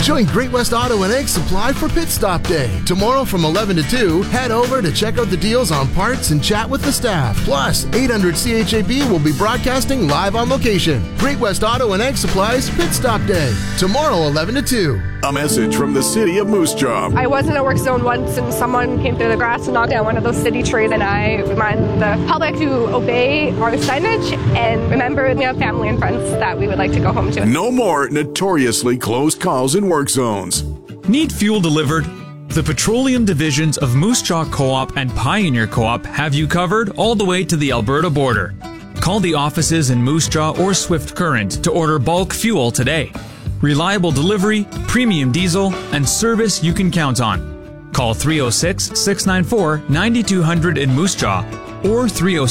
Join Great West Auto and Egg Supply for Pit Stop Day. Tomorrow from 11 to 2, head over to check out the deals on parts and chat with the staff. Plus, 800 CHAB will be broadcasting live on location. Great West Auto and Egg Supplies Pit Stop Day. Tomorrow 11 to 2. A message from the city of Moose Jaw. I was in a work zone once and someone came through the grass and knocked down one of those city trees, and I remind the public to obey our signage and remember we have family and friends that we would like to go home to. No more notoriously closed calls in work zones. Need fuel delivered? The petroleum divisions of Moose Jaw Co-op and Pioneer Co-op have you covered all the way to the Alberta border. Call the offices in Moose Jaw or Swift Current to order bulk fuel today. Reliable delivery, premium diesel, and service you can count on. Call 306-694-9200 in Moose Jaw or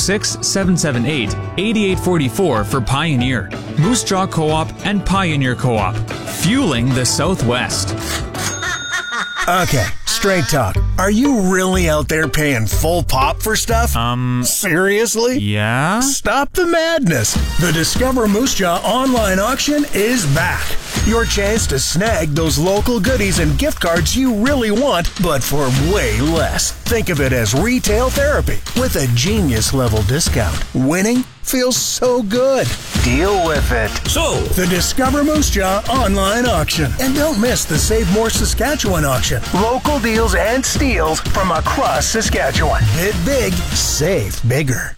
306-778-8844 for Pioneer. Moose Jaw Co-op and Pioneer Co-op. Fueling the Southwest. Okay, straight talk. Are you really out there paying full pop for stuff? Seriously? Yeah? Stop the madness. The Discover Moose Jaw online auction is back. Your chance to snag those local goodies and gift cards you really want, but for way less. Think of it as retail therapy with a genius level discount. Winning feels so good. Deal with it. So, the Discover Moose Jaw online auction. And don't miss the Save More Saskatchewan auction. Local deals and steals from across Saskatchewan. Bid big, save bigger.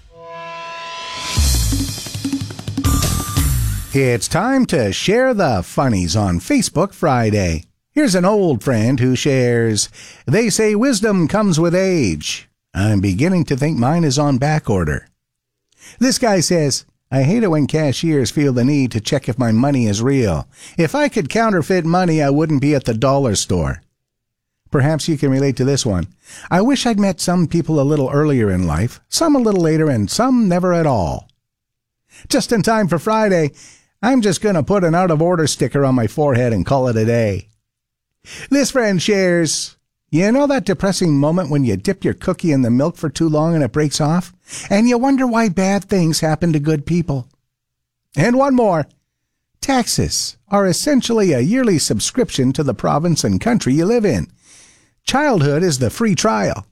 It's time to share the funnies on Facebook Friday. Here's an old friend who shares, "They say wisdom comes with age. I'm beginning to think mine is on back order." This guy says, "I hate it when cashiers feel the need to check if my money is real. If I could counterfeit money, I wouldn't be at the dollar store." Perhaps you can relate to this one. "I wish I'd met some people a little earlier in life, some a little later, and some never at all." Just in time for Friday, I'm just going to put an out-of-order sticker on my forehead and call it a day. This friend shares, "You know that depressing moment when you dip your cookie in the milk for too long and it breaks off? And you wonder why bad things happen to good people." And one more. "Taxes are essentially a yearly subscription to the province and country you live in. Childhood is the free trial."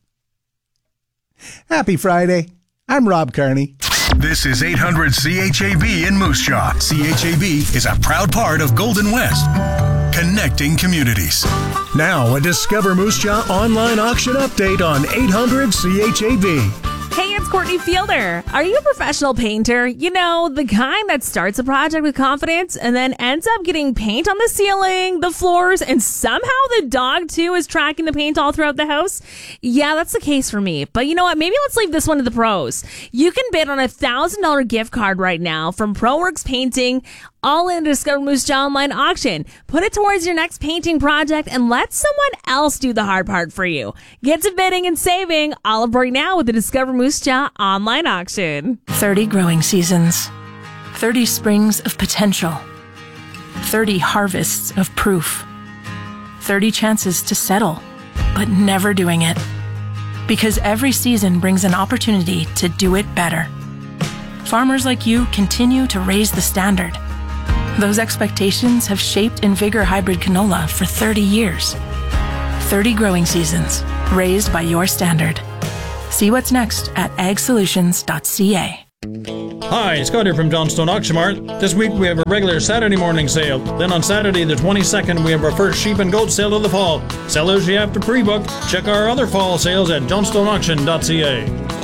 Happy Friday. I'm Rob Kearney. This is 800 CHAB in Moose Jaw. CHAB is a proud part of Golden West, connecting communities. Now, a Discover Moose Jaw online auction update on 800 CHAB. Hey, it's Courtney Fielder. Are you a professional painter? You know, the kind that starts a project with confidence and then ends up getting paint on the ceiling, the floors, and somehow the dog, too, is tracking the paint all throughout the house? Yeah, that's the case for me. But you know what? Maybe let's leave this one to the pros. You can bid on a $1,000 gift card right now from ProWorks Painting, all in a Discover Moose Jaw online auction. Put it towards your next painting project and let someone else do the hard part for you. Get to bidding and saving all of right now with the Discover Moose Jaw online auction. 30 growing seasons, 30 springs of potential, 30 harvests of proof, 30 chances to settle, but never doing it. Because every season brings an opportunity to do it better. Farmers like you continue to raise the standard. Those expectations have shaped Invigor Hybrid Canola for 30 years. 30 growing seasons, raised by your standard. See what's next at agsolutions.ca. Hi, Scott here from Johnstone Auction Mart. This week we have a regular Saturday morning sale. Then on Saturday the 22nd we have our first sheep and goat sale of the fall. Sellers, you have to pre-book. Check our other fall sales at johnstoneauction.ca.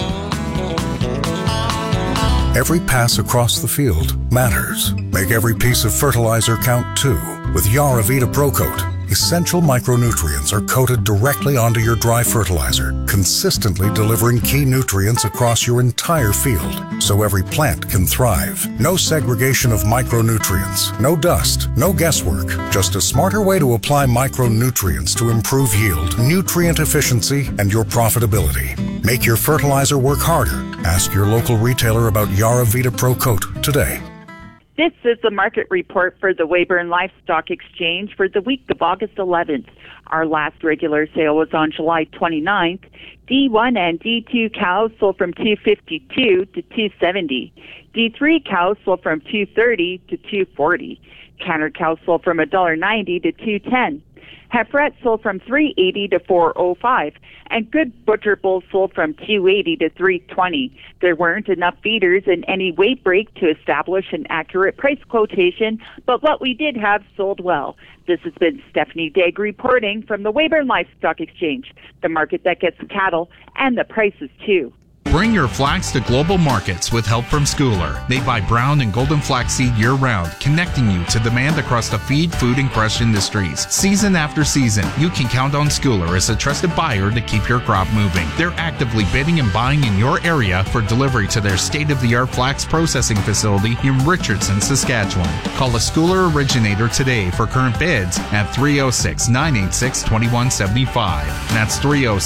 Every pass across the field matters. Make every piece of fertilizer count too. With Yaravita Pro Coat, essential micronutrients are coated directly onto your dry fertilizer, consistently delivering key nutrients across your entire field, so every plant can thrive. No segregation of micronutrients, no dust, no guesswork, just a smarter way to apply micronutrients to improve yield, nutrient efficiency, and your profitability. Make your fertilizer work harder. Ask your local retailer about Yaravita Pro Coat today. This is the market report for the Weyburn Livestock Exchange for the week of August 11th. Our last regular sale was on July 29th. D1 and D2 cows sold from $252 to $270. D3 cows sold from $230 to $240. Canner cow sold from $1.90 to $2.10. Heiferette sold from $3.80 to $4.05, and good butcher bulls sold from $2.80 to $3.20. There weren't enough feeders in any weight break to establish an accurate price quotation, but what we did have sold well. This has been Stephanie Degg reporting from the Weyburn Livestock Exchange, the market that gets cattle and the prices too. Bring your flax to global markets with help from Schooler. They buy brown and golden flaxseed year-round, connecting you to demand across the feed, food, and crush industries. Season after season, you can count on Schooler as a trusted buyer to keep your crop moving. They're actively bidding and buying in your area for delivery to their state-of-the-art flax processing facility in Richardson, Saskatchewan. Call a Schooler originator today for current bids at 306-986-2175. That's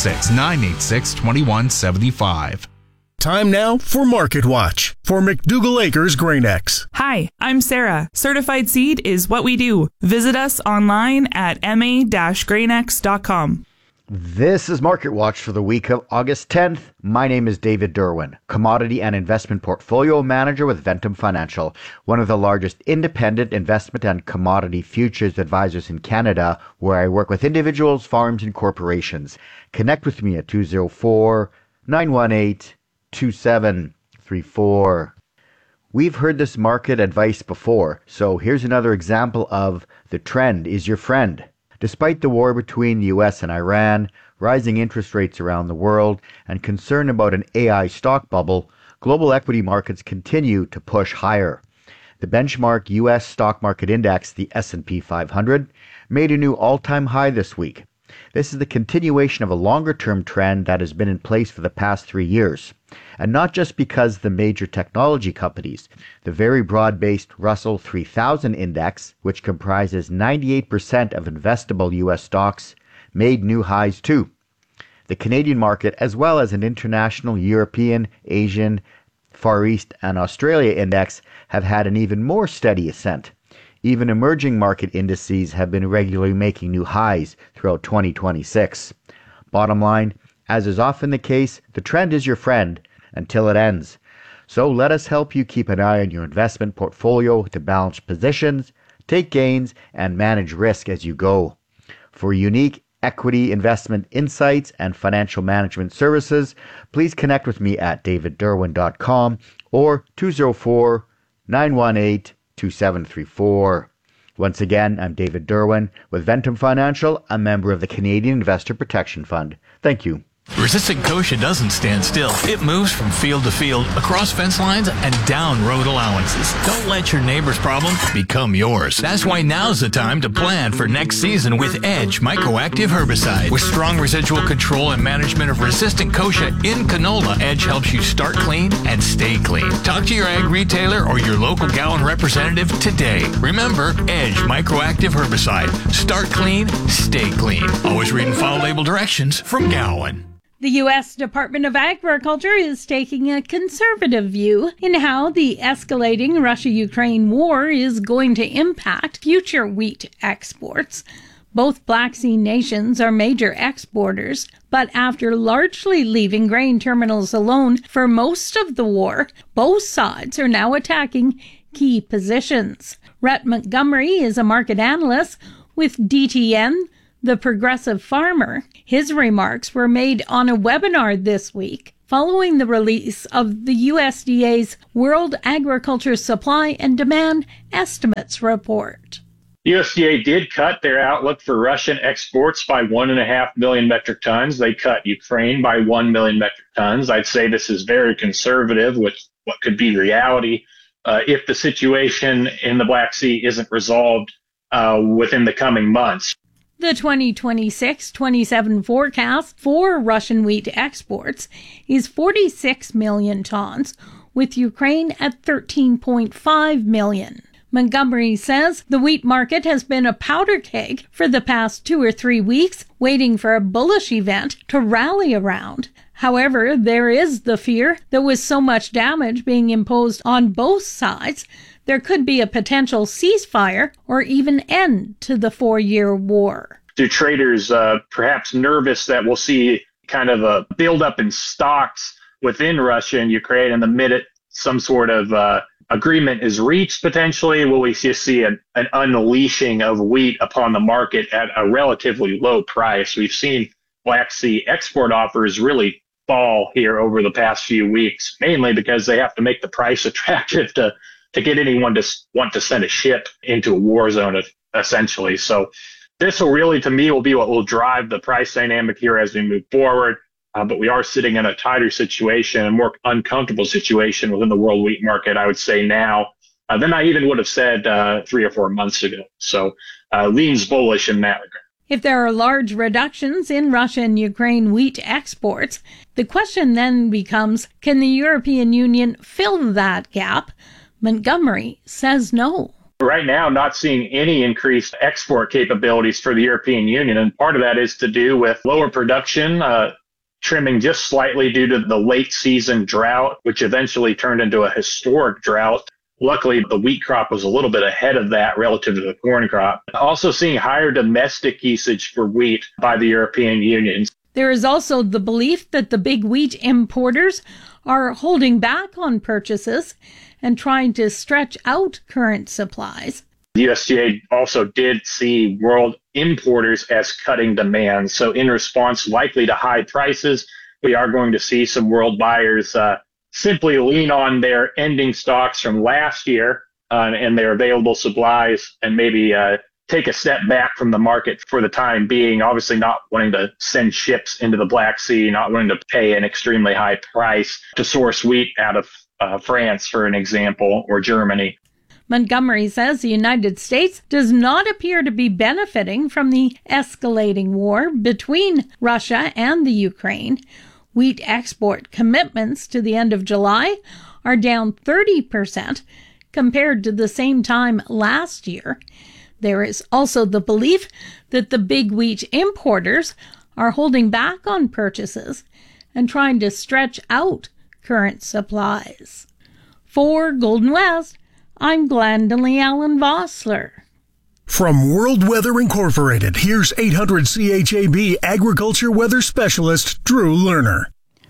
306-986-2175. Time now for Market Watch for McDougall Acres GrainX. Hi, I'm Sarah. Certified Seed is what we do. Visit us online at ma-grainx.com. This is Market Watch for the week of August 10th. My name is David Derwin, Commodity and Investment Portfolio Manager with Ventum Financial, one of the largest independent investment and commodity futures advisors in Canada, where I work with individuals, farms, and corporations. Connect with me at 204-918-2734. We've heard this market advice before, so here's another example of the trend is your friend. Despite the war between the US and Iran, rising interest rates around the world, and concern about an AI stock bubble, global equity markets continue to push higher. The benchmark US stock market index, the S&P 500, made a new all-time high this week. This is the continuation of a longer-term trend that has been in place for the past 3 years. And not just because the major technology companies, the very broad-based Russell 3000 index, which comprises 98% of investable U.S. stocks, made new highs too. The Canadian market, as well as an international European, Asian, Far East, and Australia index, have had an even more steady ascent. Even emerging market indices have been regularly making new highs throughout 2026. Bottom line, as is often the case, the trend is your friend until it ends. So let us help you keep an eye on your investment portfolio to balance positions, take gains, and manage risk as you go. For unique equity investment insights and financial management services, please connect with me at davidderwin.com or 204-918-2734. Once again, I'm David Derwin with Ventum Financial, a member of the Canadian Investor Protection Fund. Thank you. Resistant kochia doesn't stand still. It moves from field to field, across fence lines, and down road allowances. Don't let your neighbor's problem become yours. That's why now's the time to plan for next season with Edge Microactive Herbicide. With strong residual control and management of resistant kochia in canola, Edge helps you start clean and stay clean. Talk to your ag retailer or your local Gowan representative today. Remember, Edge Microactive Herbicide. Start clean, stay clean. Always read and follow label directions from Gowan. The U.S. Department of Agriculture is taking a conservative view in how the escalating Russia-Ukraine war is going to impact future wheat exports. Both Black Sea nations are major exporters, but after largely leaving grain terminals alone for most of the war, both sides are now attacking key positions. Rhett Montgomery is a market analyst with DTN, the Progressive Farmer. His remarks were made on a webinar this week following the release of the USDA's World Agriculture Supply and Demand Estimates report. USDA did cut their outlook for Russian exports by 1.5 million metric tons. They cut Ukraine by 1 million metric tons. I'd say this is very conservative with what could be reality if the situation in the Black Sea isn't resolved within the coming months. The 2026-27 forecast for Russian wheat exports is 46 million tons, with Ukraine at 13.5 million. Montgomery says the wheat market has been a powder keg for the past 2 or 3 weeks, waiting for a bullish event to rally around. However, there is the fear that with so much damage being imposed on both sides, there could be a potential ceasefire or even end to the 4-year war. Do traders perhaps nervous that we'll see kind of a buildup in stocks within Russia and Ukraine, and the minute some sort of agreement is reached potentially, will we just see an unleashing of wheat upon the market at a relatively low price? We've seen Black Sea export offers really fall here over the past few weeks, mainly because they have to make the price attractive to get anyone to want to send a ship into a war zone, essentially. So this will really, to me, will be what will drive the price dynamic here as we move forward. But we are sitting in a tighter situation, a more uncomfortable situation within the world wheat market, I would say now, than I even would have said 3 or 4 months ago. So leans bullish in that regard. If there are large reductions in Russia and Ukraine wheat exports, the question then becomes, can the European Union fill that gap? Montgomery says no. Right now, not seeing any increased export capabilities for the European Union. And part of that is to do with lower production, trimming just slightly due to the late season drought, which eventually turned into a historic drought. Luckily, the wheat crop was a little bit ahead of that relative to the corn crop. Also seeing higher domestic usage for wheat by the European Union. There is also the belief that the big wheat importers are holding back on purchases and trying to stretch out current supplies. The USDA also did see world importers as cutting demand. So in response likely to high prices, we are going to see some world buyers simply lean on their ending stocks from last year and their available supplies and maybe take a step back from the market for the time being, obviously not wanting to send ships into the Black Sea, not wanting to pay an extremely high price to source wheat out of France, for an example, or Germany. Montgomery says the United States does not appear to be benefiting from the escalating war between Russia and the Ukraine. Wheat export commitments to the end of July are down 30% compared to the same time last year. There is also the belief that the big wheat importers are holding back on purchases and trying to stretch out current supplies. For Golden West, I'm Glendalee Allen Vossler. From World Weather Incorporated, here's 800 CHAB agriculture weather specialist Drew Lerner.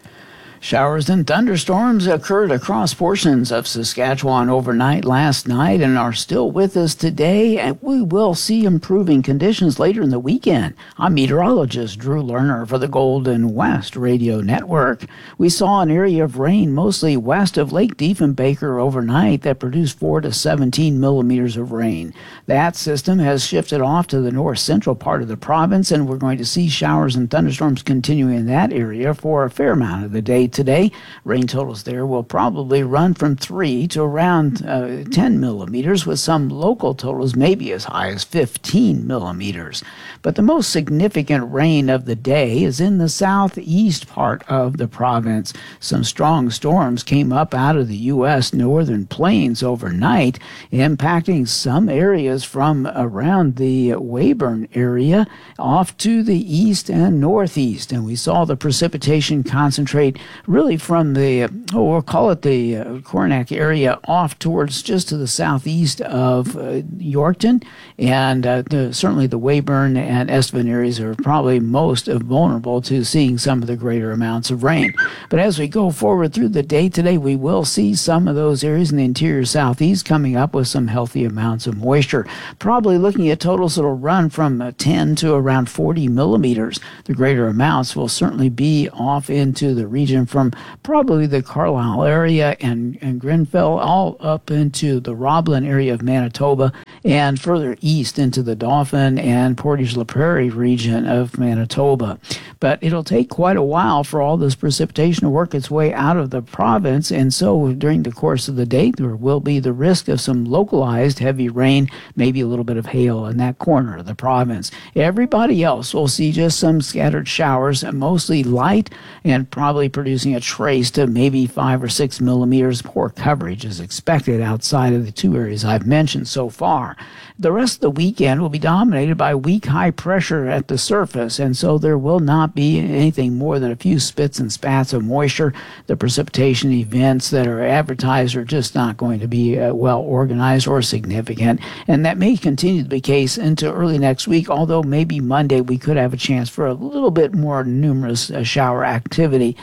Showers and thunderstorms occurred across portions of Saskatchewan overnight last night and are still with us today, and we will see improving conditions later in the weekend. I'm meteorologist Drew Lerner for the Golden West Radio Network. We saw an area of rain mostly west of Lake Diefenbaker overnight that produced 4 to 17 millimeters of rain. That system has shifted off to the north-central part of the province, and we're going to see showers and thunderstorms continuing in that area for a fair amount of the day today. Rain totals there will probably run from 3 to around 10 millimeters, with some local totals maybe as high as 15 millimeters. But the most significant rain of the day is in the southeast part of the province. Some strong storms came up out of the U.S. northern plains overnight, impacting some areas from around the Weyburn area off to the east and northeast. And we saw the precipitation concentrate really from the, we'll call it the Coronach area off towards just to the southeast of Yorkton. And certainly the Weyburn and Estevan areas are probably most vulnerable to seeing some of the greater amounts of rain. But as we go forward through the day today, we will see some of those areas in the interior southeast coming up with some healthy amounts of moisture. Probably looking at totals that will run from 10 to around 40 millimeters. The greater amounts will certainly be off into the region from probably the Carlisle area and Grenfell all up into the Roblin area of Manitoba and further east into the Dauphin and Portage-la Prairie region of Manitoba. But it'll take quite a while for all this precipitation to work its way out of the province, and so during the course of the day there will be the risk of some localized heavy rain, maybe a little bit of hail in that corner of the province. Everybody else will see just some scattered showers, mostly light and probably producing a trace to maybe 5 or 6 millimeters. Poor coverage is expected outside of the two areas I've mentioned so far. The rest of the weekend will be dominated by weak high pressure at the surface, and so there will not be anything more than a few spits and spats of moisture. The precipitation events that are advertised are just not going to be well organized or significant, and that may continue to be the case into early next week, although maybe Monday we could have a chance for a little bit more numerous shower activity. It's still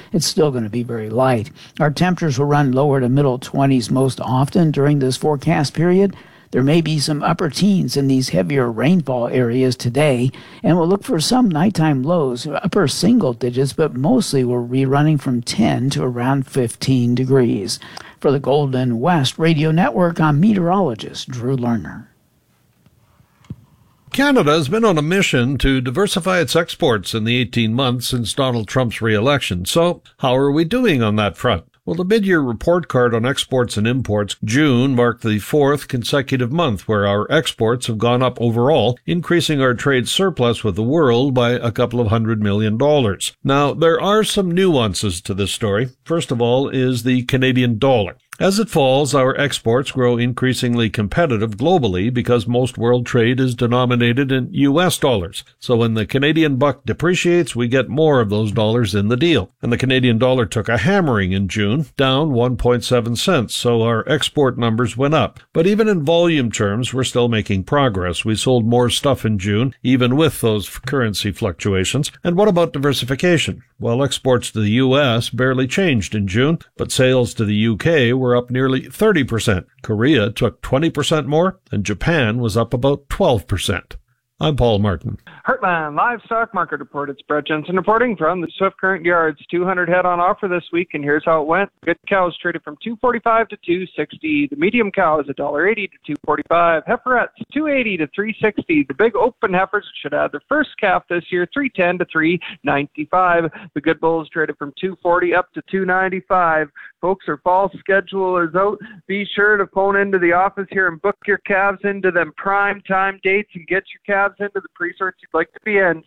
still going to be very light. Our temperatures will run lower to middle 20s most often during this forecast period. There may be some upper teens in these heavier rainfall areas today, and we'll look for some nighttime lows, upper single digits, but mostly we'll be running from 10 to around 15 degrees. For the Golden West Radio Network, I'm meteorologist Drew Lerner. Canada has been on a mission to diversify its exports in the 18 months since Donald Trump's re-election. So, how are we doing on that front? Well, the mid-year report card on exports and imports, June marked the fourth consecutive month where our exports have gone up overall, increasing our trade surplus with the world by a couple of $100 million. Now, there are some nuances to this story. First of all is the Canadian dollar. As it falls, our exports grow increasingly competitive globally because most world trade is denominated in U.S. dollars. So when the Canadian buck depreciates, we get more of those dollars in the deal. And the Canadian dollar took a hammering in June, down 1.7 cents, so our export numbers went up. But even in volume terms, we're still making progress. We sold more stuff in June, even with those currency fluctuations. And what about diversification? Well, exports to the U.S. barely changed in June, but sales to the U.K. were up nearly 30%. Korea took 20% more, and Japan was up about 12%. I'm Paul Martin. Heartland Livestock Market Report. It's Brett Jensen reporting from the Swift Current Yards. 200 head on offer this week, and here's how it went. Good cows traded from $245 to $260. The medium cow is $1.80 to $245. Heiferettes $280 to $360. The big open heifers should add their first calf this year, $310 to $395. The good bulls traded from $240 up to $295. Folks, our fall schedule is out. Be sure to phone into the office here and book your calves into them prime time dates and get your calves into the pre-sorts you'd like to be in.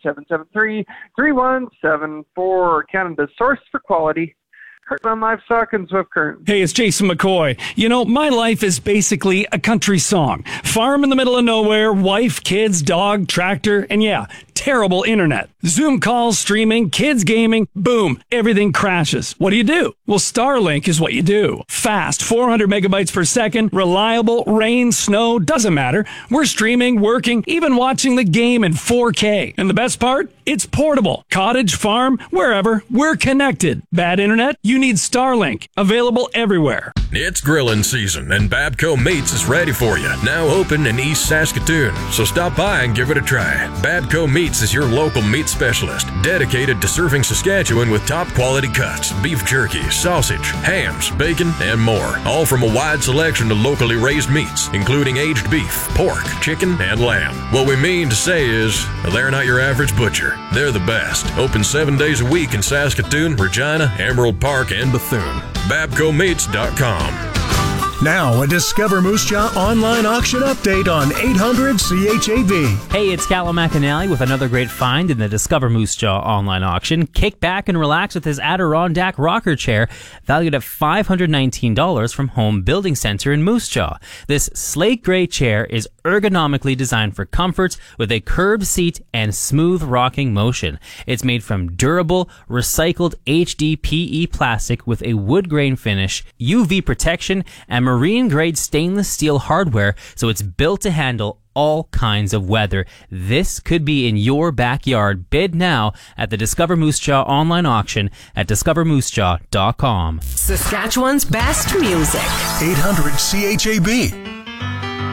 773-3174. Canada's source for quality. Heartland Livestock and Swift Current. Hey, it's Jason McCoy. You know, my life is basically a country song. Farm in the middle of nowhere, wife, kids, dog, tractor, and yeah, terrible internet. Zoom calls, streaming, kids gaming, boom, everything crashes. What do? Well, Starlink is what you do. Fast, 400 megabytes per second, reliable, rain, snow, doesn't matter. We're streaming, working, even watching the game in 4K. And the best part? It's portable. Cottage, farm, wherever, we're connected. Bad internet? You need Starlink. Available everywhere. It's grilling season, and Babco Meats is ready for you. Now open in East Saskatoon, so stop by and give it a try. Babco Meats is your local meat specialist, dedicated to serving Saskatchewan with top quality cuts, beef jerky, sausage, hams, bacon, and more. All from a wide selection of locally raised meats, including aged beef, pork, chicken, and lamb. What we mean to say is, they're not your average butcher. They're the best. Open 7 days a week in Saskatoon, Regina, Emerald Park, and Bethune. BabcoMeats.com. Now, a Discover Moose Jaw online auction update on 800 CHAV. Hey, it's Callum McAnally with another great find in the Discover Moose Jaw online auction. Kick back and relax with his Adirondack rocker chair, valued at $519 from Home Building Center in Moose Jaw. This slate gray chair is ergonomically designed for comfort with a curved seat and smooth rocking motion. It's made from durable, recycled HDPE plastic with a wood grain finish, UV protection, and marine-grade stainless steel hardware, so it's built to handle all kinds of weather. This could be in your backyard. Bid now at the Discover Moose Jaw online auction at discovermoosejaw.com. Saskatchewan's best music. 800 CHAB.